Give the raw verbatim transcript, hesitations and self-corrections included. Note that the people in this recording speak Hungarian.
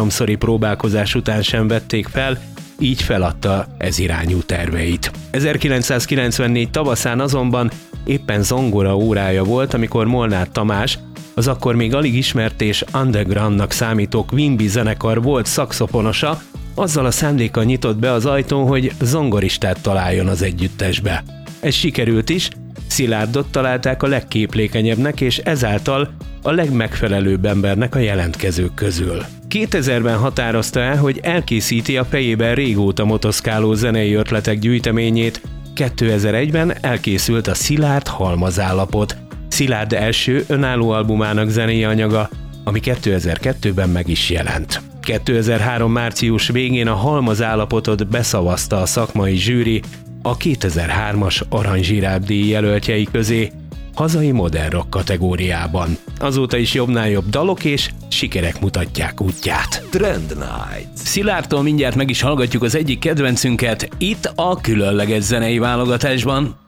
háromszori próbálkozás után sem vették fel, így feladta ez irányú terveit. ezerkilencszázkilencvennégy tavaszán azonban éppen zongora órája volt, amikor Molnár Tamás, az akkor még alig ismert és undergroundnak számító Quimby zenekar volt szaxofonosa, azzal a szándékkal nyitott be az ajtón, hogy zongoristát találjon az együttesbe. Ez sikerült is, Szilárdot találták a legképlékenyebbnek és ezáltal a legmegfelelőbb embernek a jelentkezők közül. kétezerben határozta el, hogy elkészíti a fejében régóta motoszkáló zenei ötletek gyűjteményét, kétezer-egyben elkészült a Szilárd halmazállapot, Szilárd első önálló albumának zenei anyaga, ami kétezer-kettőben meg is jelent. kétezer-három március végén a halmazállapotot beszavazta a szakmai zsűri a kétezer-hármas Arany Zsiráf díj jelöltjei közé, hazai modern rock kategóriában. Azóta is jobbnál jobb dalok és sikerek mutatják útját. Trend Night. Szilárdtól mindjárt meg is hallgatjuk az egyik kedvencünket itt a különleges zenei válogatásban.